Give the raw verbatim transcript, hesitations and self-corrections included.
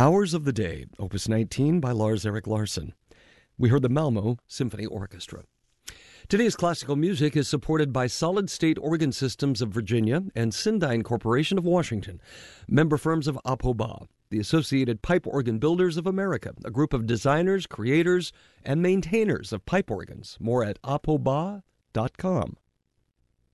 Hours of the Day, Opus nineteen by Lars Erik Larsson. We heard the Malmo Symphony Orchestra. Today's classical music is supported by Solid State Organ Systems of Virginia and Syndine Corporation of Washington, member firms of APOBA, the Associated Pipe Organ Builders of America, a group of designers, creators, and maintainers of pipe organs. More at apoba dot com.